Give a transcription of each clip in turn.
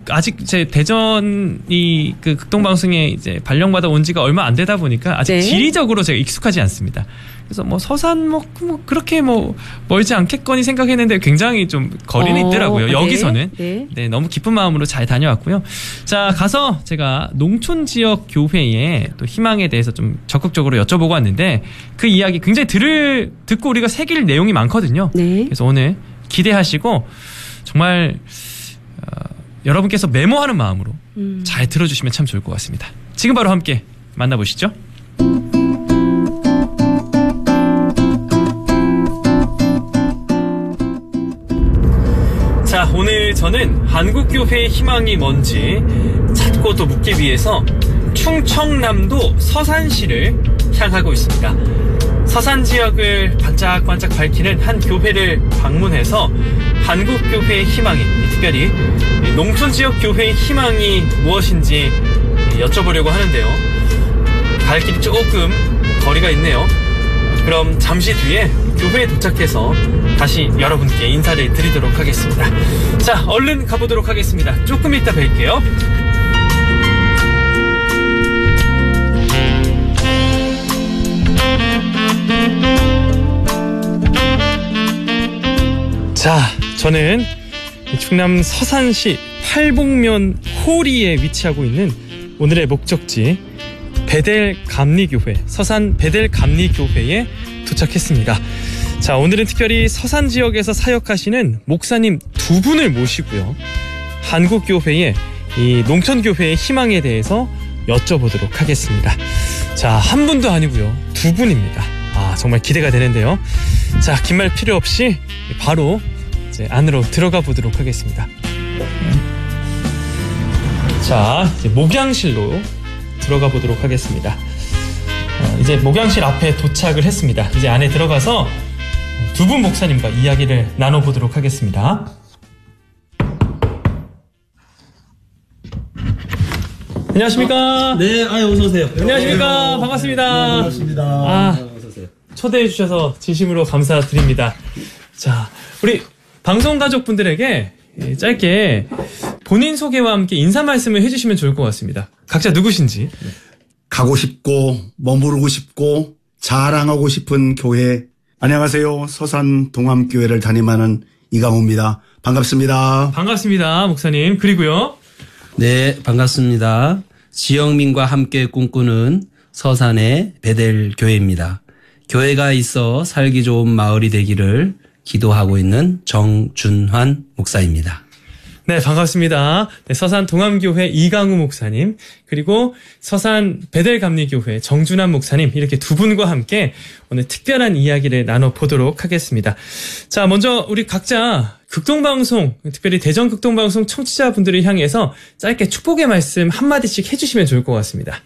아직 이제 대전이 그 극동방송에 이제 발령받아 온 지가 얼마 안 되다 보니까 아직 네. 지리적으로 제가 익숙하지 않습니다. 그래서 뭐 서산 뭐 그렇게 뭐 멀지 않겠거니 생각했는데 굉장히 좀 거리는 있더라고요. 네. 여기서는. 네. 네, 너무 기쁜 마음으로 잘 다녀왔고요. 자, 가서 제가 농촌 지역 교회의 또 희망에 대해서 좀 적극적으로 여쭤보고 왔는데 그 이야기 굉장히 듣고 우리가 새길 내용이 많거든요. 네. 그래서 오늘 기대하시고 정말 여러분께서 메모하는 마음으로 잘 들어주시면 참 좋을 것 같습니다. 지금 바로 함께 만나보시죠. 자, 오늘 저는 한국교회의 희망이 뭔지 찾고 또 묻기 위해서 충청남도 서산시를 향하고 있습니다. 서산 지역을 반짝반짝 밝히는 한 교회를 방문해서 한국교회의 희망이, 특별히 농촌 지역 교회의 희망이 무엇인지 여쭤보려고 하는데요. 갈 길이 조금 거리가 있네요. 그럼 잠시 뒤에 교회에 도착해서 다시 여러분께 인사를 드리도록 하겠습니다. 자, 얼른 가보도록 하겠습니다. 조금 이따 뵐게요. 자, 저는 충남 서산시 팔복면 호리에 위치하고 있는 오늘의 목적지 베델 감리교회, 서산 베델 감리교회에 도착했습니다. 자, 오늘은 특별히 서산 지역에서 사역하시는 목사님 두 분을 모시고요. 한국교회의 이 농촌교회의 희망에 대해서 여쭤보도록 하겠습니다. 자, 한 분도 아니고요. 두 분입니다. 아, 정말 기대가 되는데요. 자, 긴 말 필요 없이 바로 이제 안으로 들어가 보도록 하겠습니다. 자, 이제 목양실로 들어가 보도록 하겠습니다. 이제 목양실 앞에 도착을 했습니다. 이제 안에 들어가서 두 분 목사님과 이야기를 나눠보도록 하겠습니다. 안녕하십니까? 네, 어서 오세요. 안녕하십니까? 반갑습니다. 네, 반갑습니다. 어서 오세요. 초대해 주셔서 진심으로 감사드립니다. 자, 우리 방송 가족분들에게 짧게 본인 소개와 함께 인사 말씀을 해주시면 좋을 것 같습니다. 각자 누구신지. 가고 싶고 머무르고 싶고 자랑하고 싶은 교회. 안녕하세요. 서산 동암교회를 담임하는 이강호입니다. 반갑습니다. 반갑습니다, 목사님. 그리고요. 네, 반갑습니다. 지영민과 함께 꿈꾸는 서산의 베델 교회입니다. 교회가 있어 살기 좋은 마을이 되기를 기도하고 있는 정준환 목사입니다. 네, 반갑습니다. 네, 서산 동암교회 이강우 목사님, 그리고 서산 베델감리교회 정준환 목사님, 이렇게 두 분과 함께 오늘 특별한 이야기를 나눠보도록 하겠습니다. 자, 먼저 우리 각자 극동방송, 특별히 대전 극동방송 청취자분들을 향해서 짧게 축복의 말씀 한마디씩 해주시면 좋을 것 같습니다.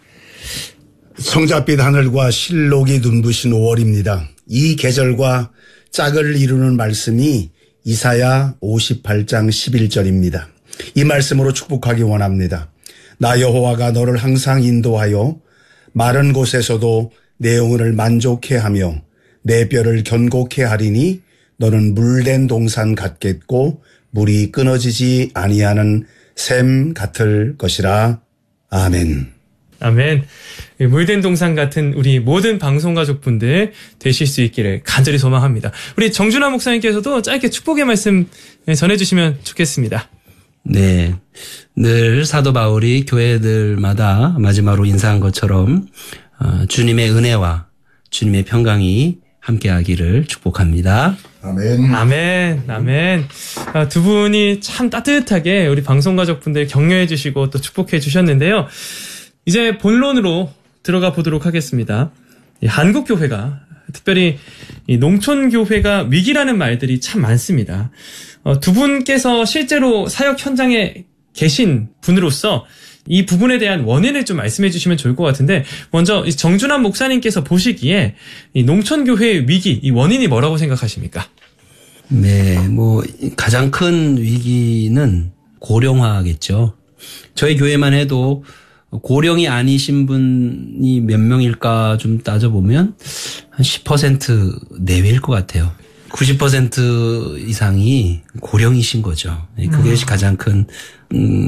성잣빛 하늘과 실록이 눈부신 5월입니다. 이 계절과 짝을 이루는 말씀이 이사야 58장 11절입니다. 이 말씀으로 축복하기 원합니다. 나 여호와가 너를 항상 인도하여 마른 곳에서도 내 영혼을 만족해 하며 내 뼈를 견고케 하리니 너는 물된 동산 같겠고 물이 끊어지지 아니하는 샘 같을 것이라. 아멘. 아멘. 물된 동산 같은 우리 모든 방송 가족분들 되실 수 있기를 간절히 소망합니다. 우리 정준환 목사님께서도 짧게 축복의 말씀 전해주시면 좋겠습니다. 네, 늘 사도 바울이 교회들마다 마지막으로 인사한 것처럼 주님의 은혜와 주님의 평강이 함께하기를 축복합니다. 아멘. 아멘. 아멘. 두 분이 참 따뜻하게 우리 방송 가족분들 격려해 주시고 또 축복해 주셨는데요. 이제 본론으로 들어가 보도록 하겠습니다. 이 한국교회가, 특별히 이 농촌교회가 위기라는 말들이 참 많습니다. 두 분께서 실제로 사역 현장에 계신 분으로서 이 부분에 대한 원인을 좀 말씀해 주시면 좋을 것 같은데, 먼저 정준환 목사님께서 보시기에 이 농촌교회의 위기, 이 원인이 뭐라고 생각하십니까? 네, 가장 큰 위기는 고령화겠죠. 저희 교회만 해도 고령이 아니신 분이 몇 명일까 좀 따져보면 한 10% 내외일 것 같아요. 90% 이상이 고령이신 거죠. 그게 가장 큰